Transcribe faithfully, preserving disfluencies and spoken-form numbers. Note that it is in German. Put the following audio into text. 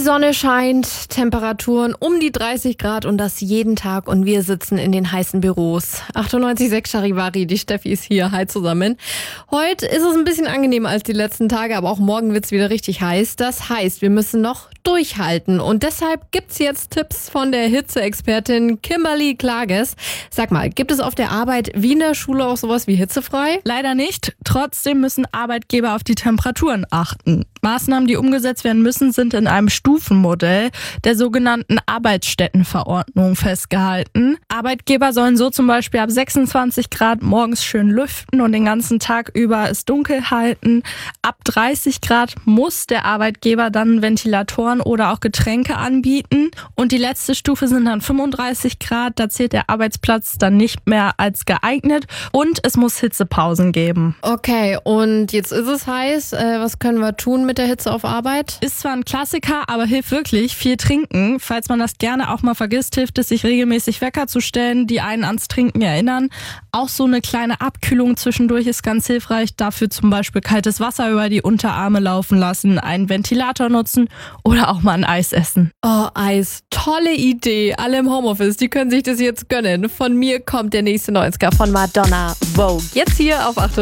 Sonne scheint, Temperaturen um die dreißig Grad und das jeden Tag und wir sitzen in den heißen Büros. achtundneunzig Komma sechs Charivari, die Steffi ist hier, hi zusammen. Heute ist es ein bisschen angenehmer als die letzten Tage, aber auch morgen wird es wieder richtig heiß. Das heißt, wir müssen noch durchhalten und deshalb gibt's jetzt Tipps von der Hitzeexpertin Kimberly Klages. Sag mal, gibt es auf der Arbeit wie in der Schule auch sowas wie hitzefrei? Leider nicht. Trotzdem müssen Arbeitgeber auf die Temperaturen achten. Maßnahmen, die umgesetzt werden müssen, sind in einem Stufenmodell der sogenannten Arbeitsstättenverordnung festgehalten. Arbeitgeber sollen so zum Beispiel ab sechsundzwanzig Grad morgens schön lüften und den ganzen Tag über es dunkel halten. Ab dreißig Grad muss der Arbeitgeber dann Ventilatoren oder auch Getränke anbieten. Und die letzte Stufe sind dann fünfunddreißig Grad. Da zählt der Arbeitsplatz dann nicht mehr als geeignet. Und es muss Hitzepausen geben. Okay, und jetzt ist es heiß. Äh, was können wir tun mit der Hitze auf Arbeit? Ist zwar ein Klassiker, aber hilft wirklich. Viel trinken. Falls man das gerne auch mal vergisst, hilft es, sich regelmäßig Wecker zu stellen, die einen ans Trinken erinnern. Auch so eine kleine Abkühlung zwischendurch ist ganz hilfreich. Dafür zum Beispiel kaltes Wasser über die Unterarme laufen lassen, einen Ventilator nutzen oder auch mal ein Eis essen. Oh, Eis. Tolle Idee. Alle im Homeoffice, die können sich das jetzt gönnen. Von mir kommt der nächste neunziger von Madonna, Vogue. Jetzt hier auf achtundneunzig.